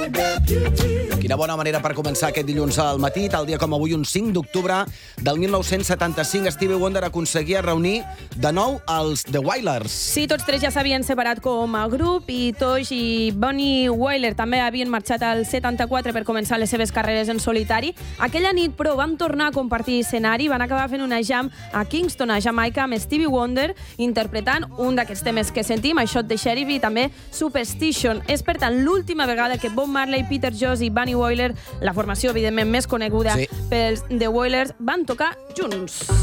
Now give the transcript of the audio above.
Quina bona manera per començar aquest dilluns al matí. Tal dia com avui, un 5 d'octubre del 1975, Stevie Wonder aconseguia reunir de nou els The Wailers. Sí, tots tres ja s'havien separat com a grup i Tosh i Bunny Wailer també havien marxat al 74 per començar les seves carreres en solitari. Aquella nit, però, van tornar a compartir escenari, van acabar fent una jam a Kingston, a Jamaica, amb Stevie Wonder, interpretant un d'aquests temes que sentim, I Shot the Sheriff, i també Superstition. És, per tant, l'última vegada que Bob Marley, Peter Joss i Bunny Wailer, la formació, evidentment, més coneguda pels The Wailers, van tocar junts.